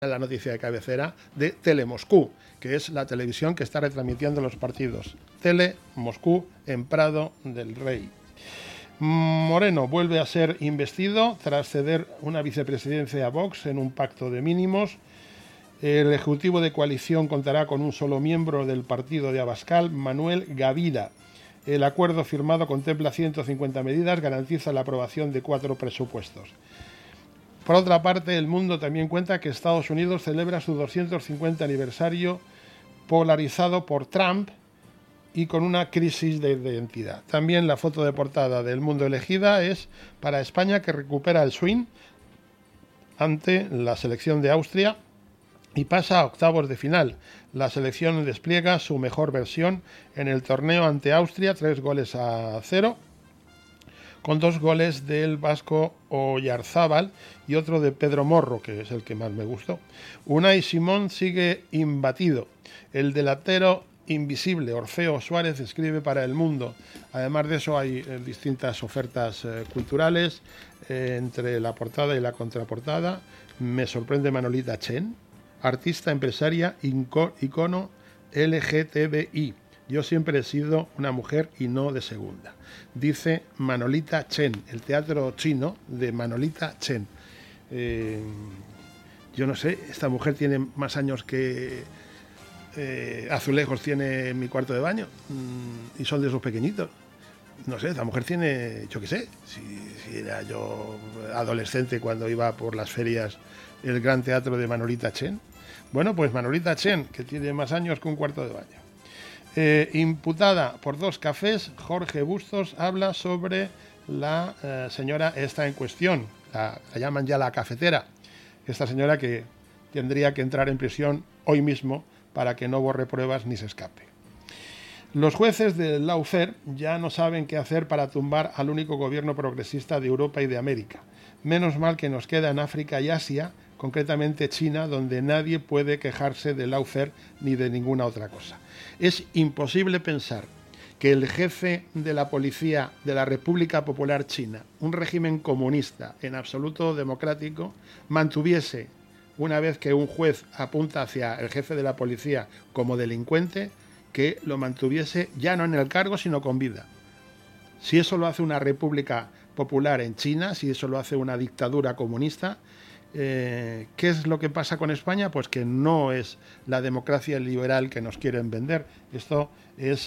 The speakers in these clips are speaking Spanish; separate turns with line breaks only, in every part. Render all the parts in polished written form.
la noticia de cabecera de Telemoscú, que es la televisión que está retransmitiendo los partidos. Telemoscú en Prado del Rey. Moreno vuelve a ser investido tras ceder una vicepresidencia a Vox en un pacto de mínimos. El Ejecutivo de coalición contará con un solo miembro del partido de Abascal, Manuel Gavira. El acuerdo firmado contempla 150 medidas, garantiza la aprobación de 4 presupuestos. Por otra parte, El Mundo también cuenta que Estados Unidos celebra su 250 aniversario polarizado por Trump y con una crisis de identidad. También la foto de portada del Mundo elegida es para España, que recupera el swing ante la selección de Austria y pasa a octavos de final. La selección despliega su mejor versión en el torneo ante Austria, 3-0, con 2 goles del vasco Oyarzábal y otro de Pedro Morro, que es el que más me gustó. Unai Simón sigue imbatido. El delantero invisible Orfeo Suárez escribe para El Mundo. Además de eso hay distintas ofertas culturales entre la portada y la contraportada. Me sorprende Manolita Chen, artista, empresaria, icono LGTBI. Yo siempre he sido una mujer y no de segunda, dice Manolita Chen, el teatro chino de Manolita Chen. Yo no sé, esta mujer tiene más años que azulejos tiene en mi cuarto de baño, y son de esos pequeñitos. No sé, esta mujer tiene, yo qué sé, si era yo adolescente cuando iba por las ferias, el gran teatro de Manolita Chen. Bueno, pues Manolita Chen, que tiene más años que un cuarto de baño. Imputada por 2 cafés, Jorge Bustos habla sobre la señora esta en cuestión, la llaman ya la cafetera, esta señora que tendría que entrar en prisión hoy mismo para que no borre pruebas ni se escape. Los jueces del lawfare ya no saben qué hacer para tumbar al único gobierno progresista de Europa y de América. Menos mal que nos queda en África y Asia, concretamente China, donde nadie puede quejarse del lawfare ni de ninguna otra cosa. Es imposible pensar que el jefe de la policía de la República Popular China, un régimen comunista en absoluto democrático, mantuviese, una vez que un juez apunta hacia el jefe de la policía como delincuente, que lo mantuviese ya no en el cargo, sino con vida. Si eso lo hace una república popular en China, si eso lo hace una dictadura comunista, ¿qué es lo que pasa con España? Pues que no es la democracia liberal que nos quieren vender. Esto es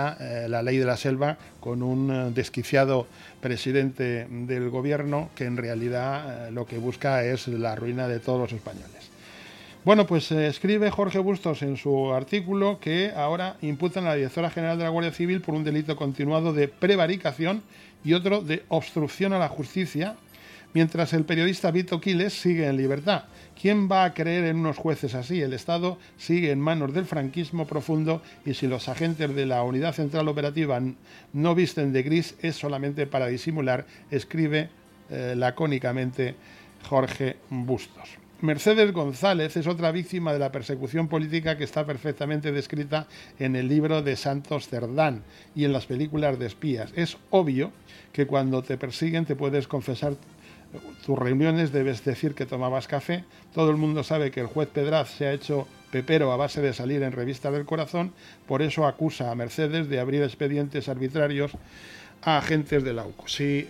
la ley de la selva, con un desquiciado presidente del gobierno que en realidad lo que busca es la ruina de todos los españoles. Bueno, pues escribe Jorge Bustos en su artículo que ahora imputan a la directora general de la Guardia Civil por un delito continuado de prevaricación y otro de obstrucción a la justicia, mientras el periodista Vito Quiles sigue en libertad. ¿Quién va a creer en unos jueces así? El Estado sigue en manos del franquismo profundo y si los agentes de la Unidad Central Operativa no visten de gris es solamente para disimular, escribe lacónicamente Jorge Bustos. Mercedes González es otra víctima de la persecución política que está perfectamente descrita en el libro de Santos Cerdán y en las películas de espías. Es obvio que cuando te persiguen te puedes confesar tus reuniones, debes decir que tomabas café. Todo el mundo sabe que el juez Pedraz se ha hecho pepero a base de salir en Revista del Corazón, por eso acusa a Mercedes de abrir expedientes arbitrarios a agentes de la UCO. Si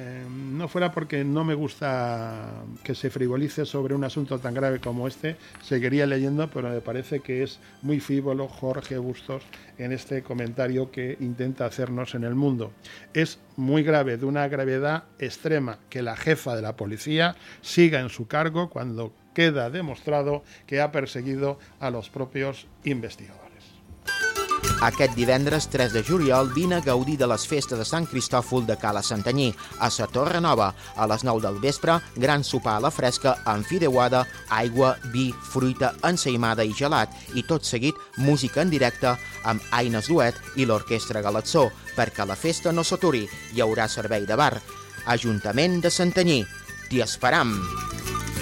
no fuera porque no me gusta que se frivolice sobre un asunto tan grave como este, seguiría leyendo, pero me parece que es muy frívolo Jorge Bustos en este comentario que intenta hacernos en El Mundo. Es muy grave, de una gravedad extrema, que la jefa de la policía siga en su cargo cuando queda demostrado que ha perseguido a los propios investigadores.
Aquest divendres 3 de juliol vine a gaudir de les festes de Sant Cristòfol de Cala Santanyí, a la Torre Nova. A les 9 del vespre, gran sopar a la fresca amb fideuada, aigua, vi, fruita, ensaïmada i gelat, i tot seguit música en directe amb Aines Duet i l'Orquestra Galatzó. Perquè la festa no s'aturi, hi haurà servei de bar. Ajuntament de Santanyí. T'hi esperam!